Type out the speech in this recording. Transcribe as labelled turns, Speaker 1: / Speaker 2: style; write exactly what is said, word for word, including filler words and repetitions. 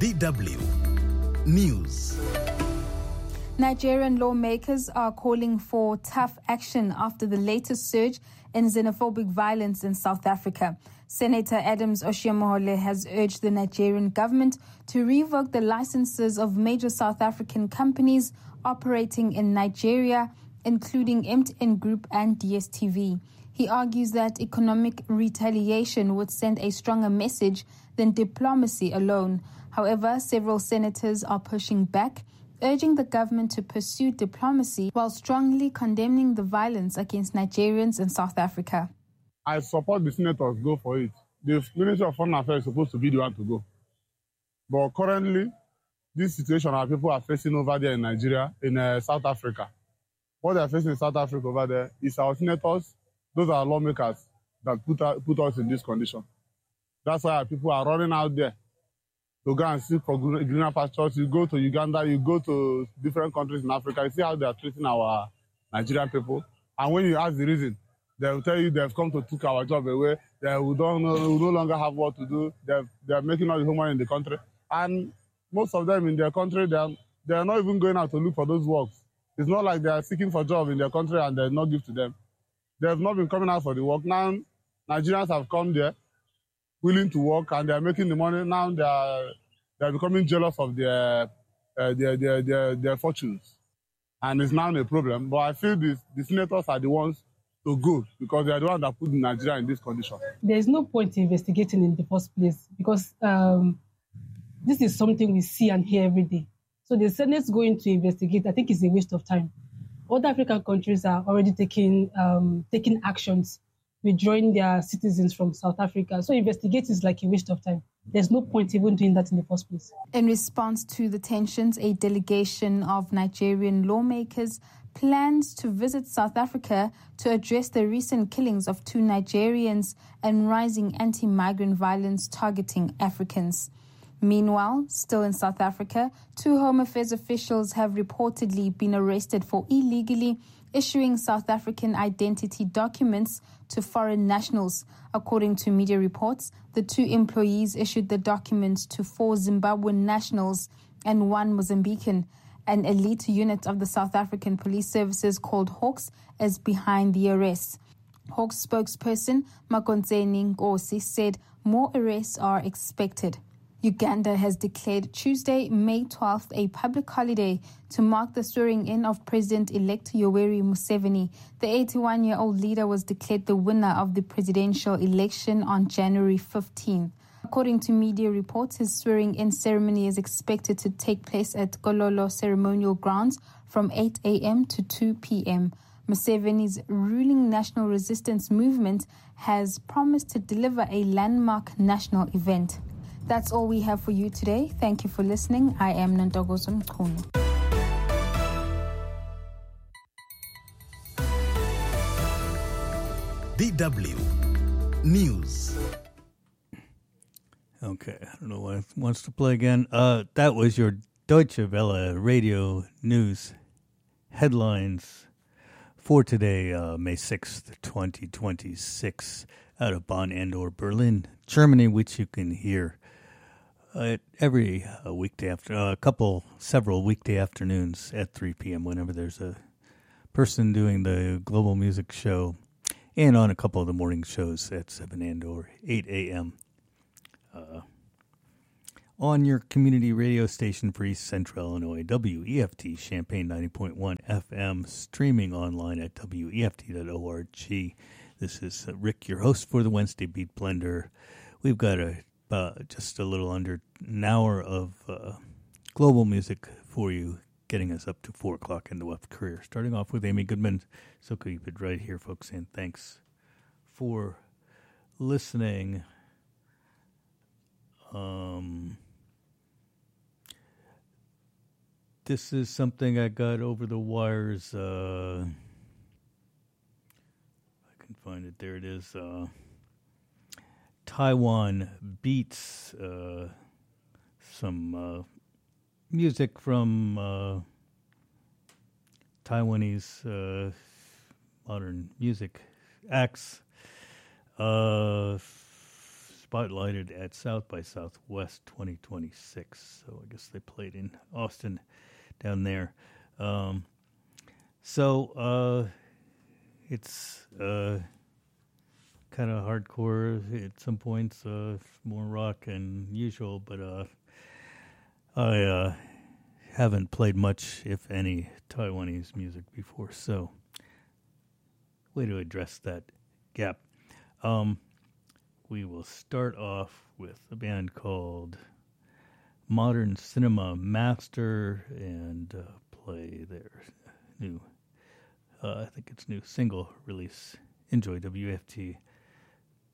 Speaker 1: D W News.
Speaker 2: Nigerian lawmakers are calling for tough action after the latest surge in xenophobic violence in South Africa. Senator Adams Oshiomhole has urged the Nigerian government to revoke the licenses of major South African companies operating in Nigeria, including M T N Group and D S T V. He argues that economic retaliation would send a stronger message than diplomacy alone. However, several senators are pushing back, urging the government to pursue diplomacy while strongly condemning the violence against Nigerians in South Africa.
Speaker 3: I support the senators go for it. The Ministry of Foreign Affairs is supposed to be the one to go. But currently, this situation our people are facing over there in Nigeria, in uh, South Africa, what they are facing in South Africa over there is our senators, those are lawmakers that put, uh, put us in this condition. That's why our people are running out there to go and seek for greener pastures. You go to Uganda, you go to different countries in Africa, you see how they are treating our Nigerian people. And when you ask the reason, they will tell you they've come to take our job away, they we don't know, we no longer have what to do, they've, they're making all the homework in the country. And most of them in their country, they are, they are not even going out to look for those works. It's not like they are seeking for jobs in their country and they're not give to them. They have not been coming out for the work. Now, Nigerians have come there, willing to work, and they are making the money. Now they are, they are becoming jealous of their, uh, their, their, their, their fortunes. And it's now a problem. But I feel this, the senators are the ones to go because they are the ones that put Nigeria in this condition.
Speaker 4: There is no point in investigating in the first place because um, this is something we see and hear every day. So the Senate's going to investigate, I think it's a waste of time. Other African countries are already taking um, taking actions, withdrawing their citizens from South Africa. So investigating is like a waste of time. There's no point even doing that in the first place.
Speaker 2: In response to the tensions, a delegation of Nigerian lawmakers plans to visit South Africa to address the recent killings of two Nigerians and rising anti-migrant violence targeting Africans. Meanwhile, still in South Africa, two Home Affairs officials have reportedly been arrested for illegally issuing South African identity documents to foreign nationals. According to media reports, the two employees issued the documents to four Zimbabwean nationals and one Mozambican. An elite unit of the South African Police Services called Hawks is behind the arrests. Hawks spokesperson Makonzeni Nkosi said more arrests are expected. Uganda has declared Tuesday, May twelfth, a public holiday to mark the swearing-in of President-elect Yoweri Museveni. The eighty-one-year-old leader was declared the winner of the presidential election on January fifteenth. According to media reports, his swearing-in ceremony is expected to take place at Kololo Ceremonial Grounds from eight a.m. to two p.m. Museveni's ruling National Resistance Movement has promised to deliver a landmark national event. That's all we have for you today. Thank you for listening. I am Nantokozo Mchunu.
Speaker 1: D W News.
Speaker 5: Okay, I don't know what it wants to play again. Uh, that was your Deutsche Welle radio news headlines for today, uh, May sixth, twenty twenty-six, out of Bonn and or Berlin, Germany, which you can hear uh, every uh, weekday after, a uh, couple, several weekday afternoons at three p.m. whenever there's a person doing the global music show, and on a couple of the morning shows at seven and or eight a.m. Uh, on your community radio station for East Central Illinois, W E F T Champaign ninety point one F M, streaming online at W E F T dot org. This is uh, Rick, your host for the Wednesday Beat Blender. We've got a uh, just a little under an hour of uh, global music for you, getting us up to four o'clock in the web career. Starting off with Amy Goodman. So keep it right here, folks, and thanks for listening. Um, this is something I got over the wires. Uh, I can find it. There it is. Uh, Taiwan Beats. Uh, some uh, music from uh, Taiwanese uh, modern music acts. Uh, spotlighted at South by Southwest twenty twenty-six. So I guess they played in Austin down there. Um, so uh, it's uh, kind of hardcore at some points, uh, more rock than usual, but uh, I uh, haven't played much, if any, Taiwanese music before, so way to address that gap. Um, we will start off with a band called Modern Cinema Master and uh, play their new, uh, I think it's new single release. Enjoy W F T.